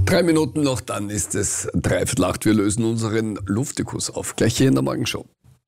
3 Minuten noch, dann ist es 7:45. Wir lösen unseren Luftikus auf. Gleich hier in der Morgenshow.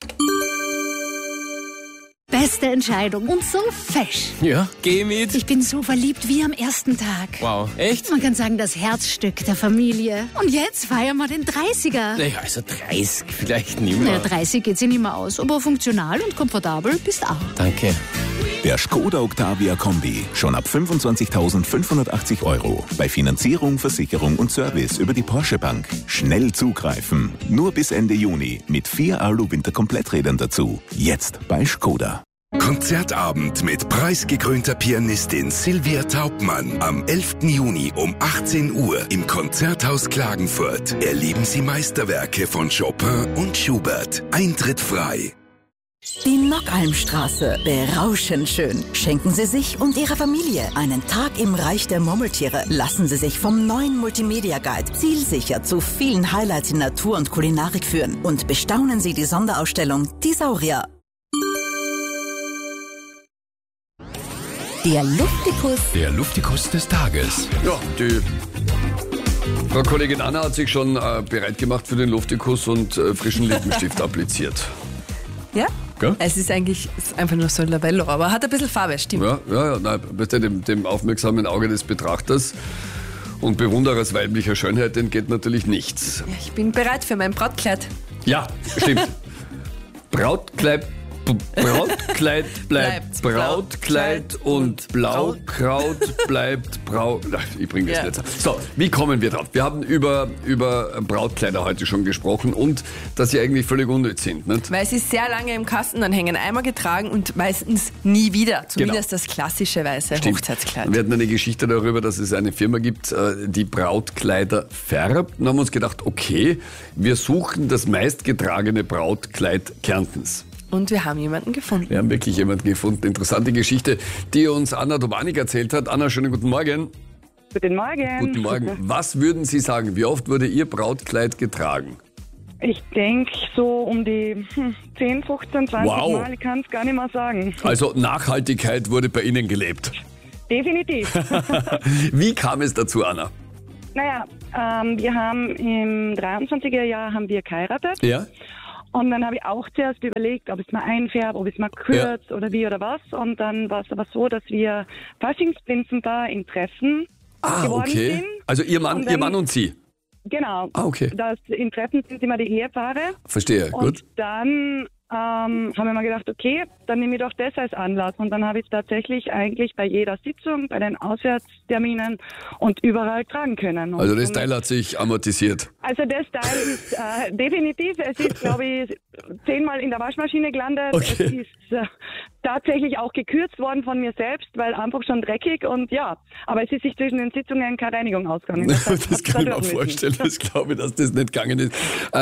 Beste Entscheidung und so fesch. Ja, geh mit. Ich bin so verliebt wie am ersten Tag. Wow, echt? Man kann sagen, das Herzstück der Familie. Und jetzt feiern wir den 30er. Naja, also 30 vielleicht nicht mehr. Naja, 30 geht sich nicht mehr aus, aber funktional und komfortabel bist auch. Danke. Der Skoda Octavia Kombi. Schon ab 25.580 €. Bei Finanzierung, Versicherung und Service über die Porsche Bank. Schnell zugreifen. Nur bis Ende Juni. Mit 4 Alu-Winter-Kompletträdern dazu. Jetzt bei Skoda. Konzertabend mit preisgekrönter Pianistin Sylvia Taubmann am 11. Juni um 18 Uhr im Konzerthaus Klagenfurt. Erleben Sie Meisterwerke von Chopin und Schubert. Eintritt frei. Die Nockalmstraße, berauschend schön. Schenken Sie sich und Ihrer Familie einen Tag im Reich der Murmeltiere. Lassen Sie sich vom neuen Multimedia Guide zielsicher zu vielen Highlights in Natur und Kulinarik führen. Und bestaunen Sie die Sonderausstellung Die Saurier. Der Luftikus. Der Luftikus des Tages. Ja, die Frau Kollegin Anna hat sich schon bereit gemacht für den Luftikus und frischen Lippenstift appliziert. Ja? Gell? Es ist einfach nur so ein Labello, aber hat ein bisschen Farbe, stimmt. Ja, nein, weißt du, dem aufmerksamen Auge des Betrachters und Bewunderers weiblicher Schönheit entgeht natürlich nichts. Ja, ich bin bereit für mein Brautkleid. Ja, stimmt. Brautkleid bleibt Brautkleid und Blaukraut bleibt Ich bringe das nicht. So, wie kommen wir drauf? Wir haben über Brautkleider heute schon gesprochen und dass sie eigentlich völlig unnütz sind, nicht? Weil sie sehr lange im Kasten dann hängen, einmal getragen und meistens nie wieder. Zumindest das klassische weiße Hochzeitskleid. Wir hatten eine Geschichte darüber, dass es eine Firma gibt, die Brautkleider färbt. Und haben uns gedacht, okay, wir suchen das meistgetragene Brautkleid Kärntens. Und wir haben jemanden gefunden. Wir haben wirklich jemanden gefunden. Interessante Geschichte, die uns Anna Dobanik erzählt hat. Anna, schönen guten Morgen. Guten Morgen. Guten Morgen. Was würden Sie sagen, wie oft wurde Ihr Brautkleid getragen? Ich denke so um die 10, 15, 20 Wow. Mal. Ich kann es gar nicht mehr sagen. Also Nachhaltigkeit wurde bei Ihnen gelebt. Definitiv. Wie kam es dazu, Anna? Naja, wir haben im 23er Jahr haben wir geheiratet. Ja? Und dann habe ich auch zuerst überlegt, ob ich es mal einfärbe, ob ich es mal kürze oder wie oder was. Und dann war es aber so, dass wir Faschingsprinzen da in Treffen geworden sind. Also Ihr Mann und Sie? Genau. Ah, okay. In Treffen sind immer die Ehepaare. Verstehe, Und gut. dann haben wir mal gedacht, okay, dann nehme ich doch das als Anlass. Und dann habe ich es tatsächlich eigentlich bei jeder Sitzung, bei den Auswärtsterminen und überall tragen können. Also das Teil hat sich amortisiert. Also das Teil ist definitiv, es ist, glaube ich, 10-mal in der Waschmaschine gelandet. Okay. Es ist tatsächlich auch gekürzt worden von mir selbst, weil einfach schon dreckig und ja, aber es ist sich zwischen den Sitzungen keine Reinigung ausgegangen. Das kann ich mir vorstellen, das glaube ich, dass das nicht gegangen ist.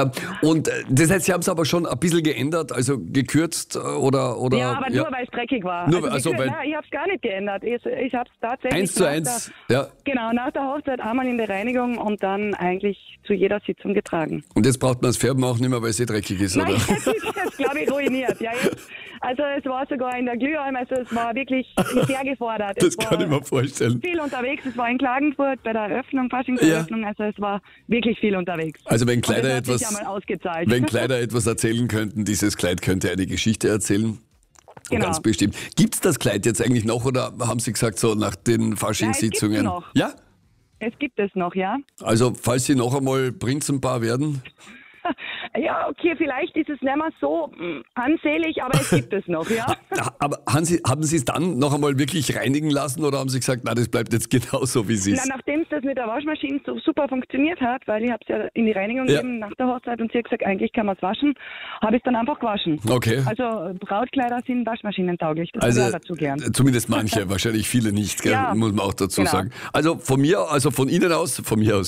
Und das heißt, Sie haben es aber schon ein bisschen geändert, also gekürzt oder? Ja, aber nur weil es dreckig war. Nur, also weil, ich habe es gar nicht geändert. Ich habe es tatsächlich 1:1, ja. Genau, nach der Hochzeit einmal in der Reinigung und dann eigentlich zu jeder Sitzung getragen. Und jetzt braucht man das Färben auch nicht mehr, weil es dreckig ist, Nein, oder? das ist jetzt, glaube ich, ruiniert. Ja, also es war sogar in der Glühheim, also es war wirklich sehr gefordert. Das kann ich mir vorstellen. Viel unterwegs, es war in Klagenfurt bei der Eröffnung, Faschingseröffnung, also es war wirklich viel unterwegs. Also wenn Und Kleider das hat sich ja mal ausgezahlt. wenn Kleider etwas erzählen könnten, dieses Kleid könnte eine Geschichte erzählen. Genau. Ganz bestimmt. Gibt es das Kleid jetzt eigentlich noch oder haben Sie gesagt, so nach den Faschingssitzungen? Ja, es gibt's noch. Ja? Es gibt es noch, ja. Also falls Sie noch einmal Prinzenpaar werden? Ja, okay, vielleicht ist es nicht mehr so ansehlich, aber es gibt es noch, ja. Aber haben Sie es dann noch einmal wirklich reinigen lassen oder haben Sie gesagt, nein, das bleibt jetzt genauso, wie es ist? Nachdem es das mit der Waschmaschine so super funktioniert hat, weil ich habe es ja in die Reinigung gegeben nach der Hochzeit und sie hat gesagt, eigentlich kann man es waschen, habe ich es dann einfach gewaschen. Okay. Also Brautkleider sind waschmaschinentauglich, das Also würde ich auch dazu gern. zumindest manche, wahrscheinlich viele nicht, gell? Ja. Muss man auch dazu Genau. sagen. Also von Ihnen aus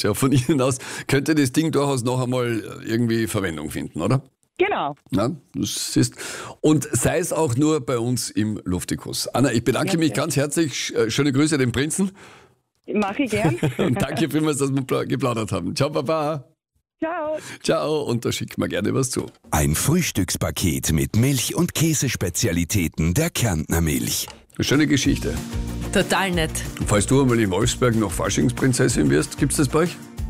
könnte das Ding durchaus noch einmal irgendwie Verwendung finden, oder? Genau. Ja, das ist, und sei es auch nur bei uns im Luftikus. Anna, ich bedanke mich ganz herzlich. Schöne Grüße dem Prinzen. Mache ich gern. Und danke vielmals, dass wir geplaudert haben. Ciao, Papa. Ciao. Ciao, und da schickt man gerne was zu. Ein Frühstückspaket mit Milch- und Käsespezialitäten der Kärntner Milch. Eine schöne Geschichte. Total nett. Falls du einmal in Wolfsberg noch Faschingsprinzessin wirst, gibt's das bei euch?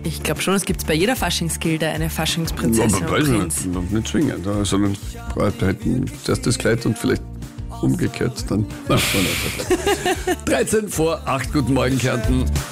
Ich glaube schon, es gibt bei jeder Faschingsgilde eine Faschingsprinzessin. Aber weiß nicht zwingend, sondern hätten zuerst das Kleid und vielleicht umgekehrt dann. 13 vor 8, guten Morgen Kärnten.